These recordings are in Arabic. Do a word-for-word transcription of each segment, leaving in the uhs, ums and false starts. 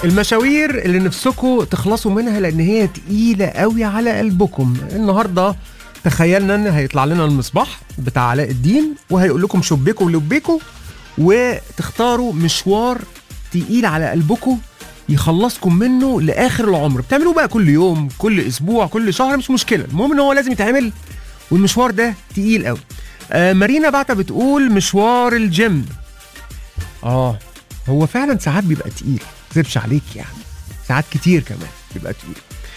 المشاوير اللي نفسكم تخلصوا منها لان هي تقيله قوي على قلبكم. النهارده تخيلنا ان هيطلع لنا المصباح بتاع علاء الدين وهيقول لكم شبيكوا ولبيكوا وتختاروا مشوار تقيل على قلبكم يخلصكم منه لاخر العمر. بتعملوه بقى كل يوم، كل اسبوع، كل شهر، مش مشكله، المهم ان هو لازم يتعمل والمشوار ده تقيل قوي. آه مارينا بعتها بتقول مشوار الجيم. اه هو فعلا ساعات بيبقى تقيل، مكذبش عليك يعني، ساعات كتير كمان بيبقى تقيل.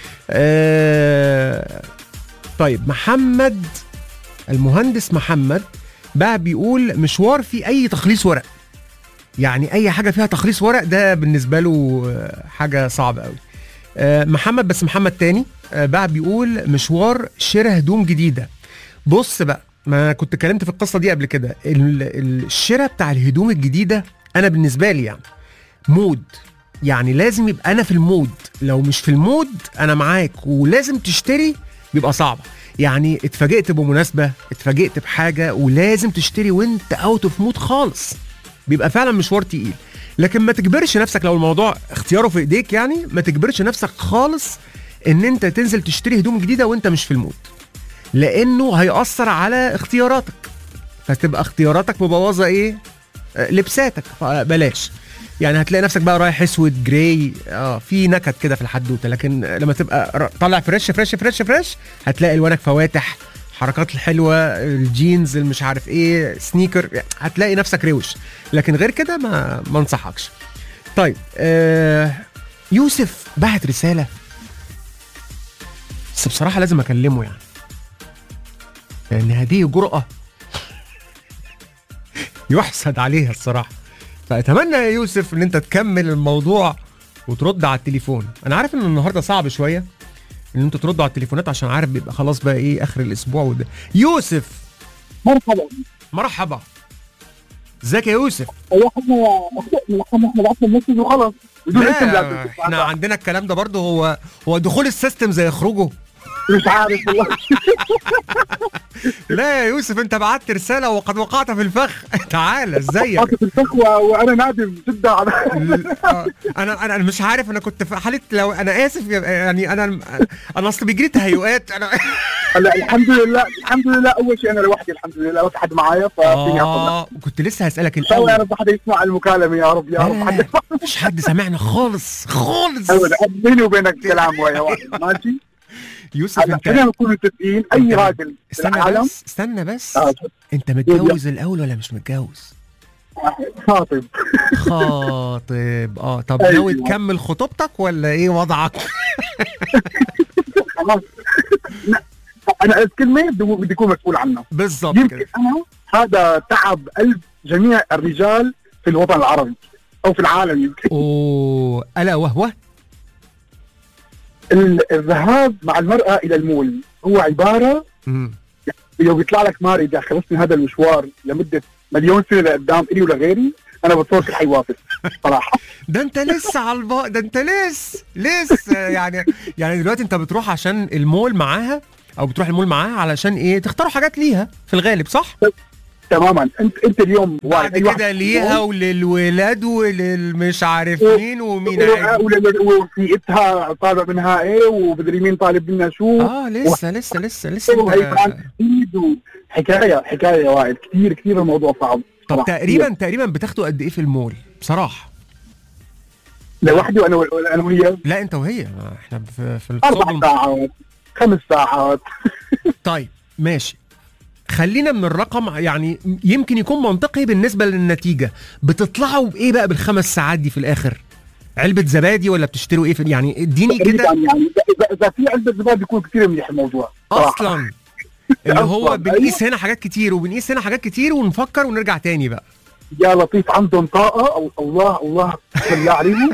آه طيب محمد المهندس محمد بقى بيقول مشوار فيه اي تخليص ورق، يعني اي حاجه فيها تخليص ورق ده بالنسبه له حاجه صعبه قوي. آه محمد بس محمد تاني آه بقى بيقول مشوار شراء هدوم جديده. بص بقى، ما كنت اتكلمت في القصه دي قبل كده، الشراء بتاع الهدوم الجديده انا بالنسبه لي يعني مود، يعني لازم يبقى انا في المود، لو مش في المود انا معاك ولازم تشتري بيبقى صعب. يعني اتفاجئت بمناسبه، اتفاجئت بحاجه ولازم تشتري وانت اوت اوف مود خالص، بيبقى فعلا مشوار تقيل. لكن ما تجبرش نفسك لو الموضوع اختياره في ايديك، يعني ما تجبرش نفسك خالص ان انت تنزل تشتري هدوم جديده وانت مش في المود، لانه هيأثر على اختياراتك، فتبقى اختياراتك مبوظه ايه لبساتك. بلاش يعني، هتلاقي نفسك بقى رايح اسود جراي، اه في نكد كده في الحدوته. لكن لما تبقى طالع فريش فريش فريش فريش هتلاقي الوانك فواتح، حركات الحلوه، الجينز المش عارف ايه، سنيكر، هتلاقي نفسك روش. لكن غير كده ما ما انصحكش. طيب آه يوسف بعت رساله بس بصراحه لازم اكلمه يعني، لان هذه جرأة يحسد عليها الصراحه. فأتمنى يا يوسف ان انت تكمل الموضوع وترد على التليفون. انا عارف ان النهارده صعب شويه ان انتوا تردوا على التليفونات عشان عارف بيبقى خلاص بقى ايه اخر الاسبوع وده. يوسف مرحبا. مرحبا، ازيك يا يوسف؟ ايوه احنا احنا احنا بعتنا المسج وخلاص. لا احنا عندنا الكلام ده برضه. هو هو دخول السيستم زي خروجه؟ مش عارف والله. لا يا يوسف، انت بعت رساله وقد وقعت في الفخ. تعالى ازيك؟ وقعت في الفخ وانا نادم جدا على انا انا مش عارف، انا كنت في حاله، لو انا اسف يعني، انا انا اصل بيجري تهيؤات. انا لا الحمد لله الحمد لله، اول شيء انا لوحدي الحمد لله، ما في حد معايا ففيني اه كنت لسه هسالك الاول. يا رب حد يسمع المكالمه، يا رب يا رب. حد مفيش حد سامعنا خالص خالص. بيني وبينك كلام ويا ماشي يوسف. انت خلينا نكون متفقين، اي راجل استنى بس استنى بس آه. انت متجوز الاول ولا مش متجوز؟ خاطب. خاطب اه. طب ناوي تكمل خطوبتك ولا ايه وضعك؟ خلاص انا الكلمه بدي اكون مسؤول عنها بالظبط كده. انا هذا تعب قلب جميع الرجال في الوطن العربي او في العالم يمكن. اوه الا وهو الذهاب مع المرأة إلى المول. هو عبارة امم لو بيطلع لك ماري إذا خلصني هذا المشوار لمدة مليون سنة لقدام إلي ولغيري، أنا بتصور كل حيوافز صراحة. ده أنت لسه على البا ده أنت لسه لسه يعني يعني دلوقتي أنت بتروح عشان المول معاها، أو بتروح المول معاها علشان إيه؟ تختاروا حاجات ليها في الغالب، صح؟ تماما. انت انت اليوم بعد كده ليها وللولاد وللمش عارف مين ومين وفيتها طالبه منها ايه وبدري مين طالب منها شو. اه لسه و... لسه لسه لسه انت حكايه حكايه يا وائل، كثير كثير الموضوع صعب. طب تقريبا تقريبا بتاخدوا قد ايه في المول بصراحه؟ لوحدي وانا انا وهي؟ لا انت وهي، احنا في في اربع ساعات خمس ساعات. طيب ماشي، خلينا من الرقم يعني يمكن يكون منطقي بالنسبة للنتيجة. بتطلعوا بإيه بقى بالخمس ساعات دي في الآخر؟ علبة زبادي ولا بتشتروا إيه في يعني؟ اديني كده يعني. إذا في علبة زبادي بيكون كتير منيح الموضوع أصلا. اللي هو بنقيس هنا حاجات كتير وبنقيس هنا حاجات كتير ونفكر ونرجع تاني بقى. يا لطيف عندهم طاقة أو الله الله بالله عليهم.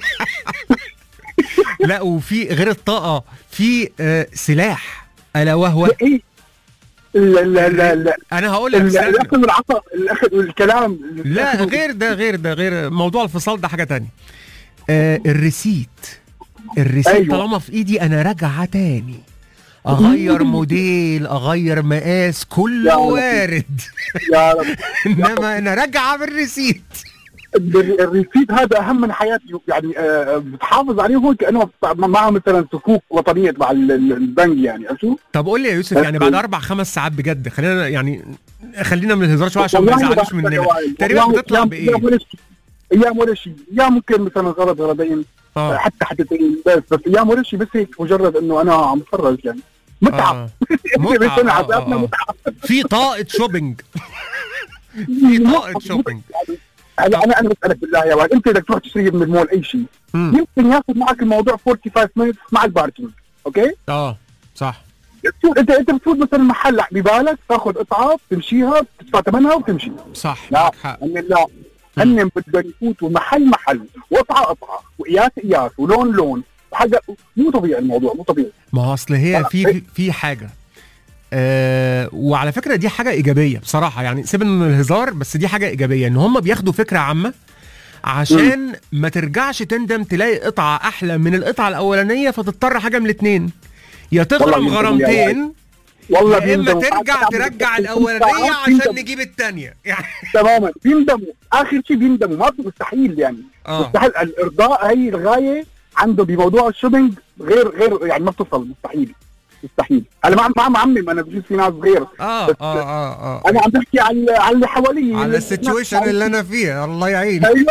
لا وفي غير الطاقة في آه سلاح ألا وهو إيه؟ لا لا لا لا انا هقول لك الاخذ والعطاء، الاخذ والكلام. لا غير ده غير ده غير موضوع الفصال ده حاجه تانية. آه الريسيت الريسيت أيوة. طالما في ايدي انا راجعه تاني، اغير موديل اغير مقاس كله وارد. يا رب. انما انا راجعه بالريسيت. الريسيت هذا اهم من حياتي يعني. آه بتحافظ عليهم كانه معه مثلا صكوك وطنيه مع البنك يعني. شو طب قول لي يا يوسف، يعني بعد اربع خمس ساعات بجد، خلينا يعني خلينا من الهزار شويه عشان ما يزعلوش مننا، تقريبا بتطلع بايه؟ ايام ولا شيء، ايام ممكن مثلا غرض غرضين آه. حتى حتتين بس بس ايام ولا شيء، بس هيك مجرد انه انا عم بتفرج يعني. متعه آه. متعه آه. آه. متعه في طاقه شوبينج في طاقه شوبينج. انا انا انا بسالك بالله يا ولد، انت بدك تروح تشتري من المول اي شيء يمكن ياخذ معك الموضوع خمسة وأربعين مينت مع الباركينج. اوكي اه صح. انت انت بتفوت مثلا محل ببالك تاخذ قطعه تمشيها تدفع ثمنها وتمشي. صح. لا ان لا هن بدهم يفوتوا محل محل وقطعه قطعه وقياس قياس ولون لون وحاجه مو طبيعي. الموضوع مو طبيعي. ما هو اصل هي في في حاجه أه، وعلى فكره دي حاجه ايجابيه بصراحه يعني، سيبنا من الهزار، بس دي حاجه ايجابيه ان هم بياخدوا فكره عامه عشان م. ما ترجعش تندم تلاقي قطعه احلى من القطعه الاولانيه، فتضطر حاجه من الاثنين، يا تغرم غرامتين والله يا اما ترجع ترجع الاولانيه عشان نجيب الثانيه يعني. تماما بيندموا، اخر شيء بيندموا، ما في مستحيل يعني. آه. مستحيل الارضاء، هي الغايه عنده بموضوع الشوبينج غير غير يعني ما بتصل، مستحيل مستحيل. انا ما ما معمم، انا بجوز في ناس غير اه اه اه اه انا عم بحكي على على اللي حوالي، على السيتويشن اللي انا فيها. الله يعين. ايوه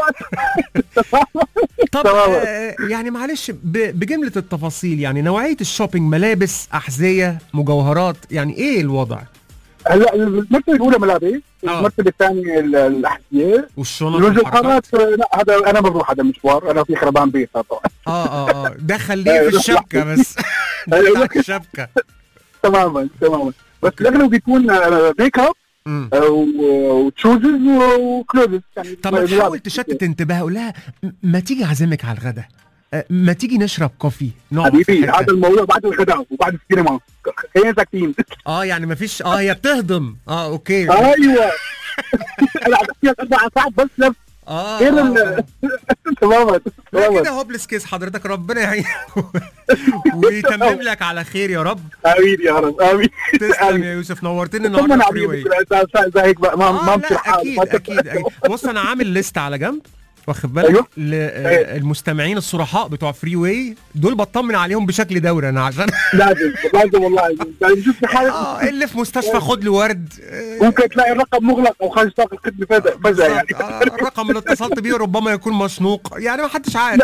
طب آه يعني معلش بجمله التفاصيل، يعني نوعيه الشوبينج، ملابس، احذيه، مجوهرات، يعني ايه الوضع؟ هلا المرتبه الاولى ملابس، المرتبه الثانيه الاحذيه والشنط والمجوهرات. لا هذا انا بروح هذا مشوار، انا في خربان بيت طبعا. اه اه اه ده خليه في الشبكه بس. ده في الشبكه. تماما تماما. بس الاغلب بيكون ميك اب وتشوزز وكلوزز يعني. طب ما تحاول تشتت انتباهها، قول لها ما تيجي اعزمك على الغداء، ما تيجي نشرب كوفي نقعد حبيبي. هذا الموضوع بعد الغداء وبعد السينما خلينا ساكتين. اه يعني ما فيش اه هي بتهضم. اه اوكي ايوه. انا عم بحكي لك اربع ساعات بس لف اه غير تماما تماما كده. هوبلس كيس حضرتك، ربنا يعينك ويتمم لك على خير يا رب. امين يا رب امين. تسلم يا يوسف، نورتني النهارده في فري واي. زي هيك بقى ما ما اكيد اكيد اكيد. بص انا عامل ليست على جنب، واخد بالك؟ أيوه؟ للمستمعين الصرحاء بتوع فري واي دول بطمن عليهم بشكل دوري انا، عشان لازم لازم والله. يعني شوف في حالة اه اللي في مستشفى خد له ورد، ممكن تلاقي الرقم مغلق او خارج طاقه الخدمه فجاه فجاه يعني. آه الرقم اللي اتصلت بيه ربما يكون مشنوق، يعني ما حدش عارف.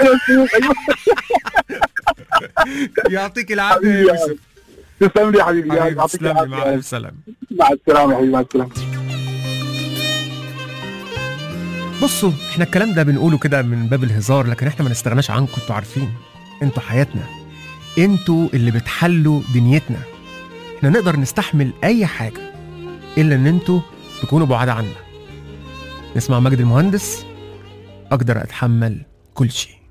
يعطيك العافيه يا يوسف. تسلم لي يا حبيبي. يعطيك العافيه. مع الف سلامه. مع السلامه يا حبيبي، مع السلامه. بصوا احنا الكلام ده بنقوله كده من باب الهزار، لكن احنا ما نستغناش عنكم. انتوا عارفين انتوا حياتنا، انتوا اللي بتحلوا دنيتنا. احنا نقدر نستحمل اي حاجة الا ان انتوا تكونوا بعاد عنا. نسمع مجد المهندس، اقدر اتحمل كل شيء.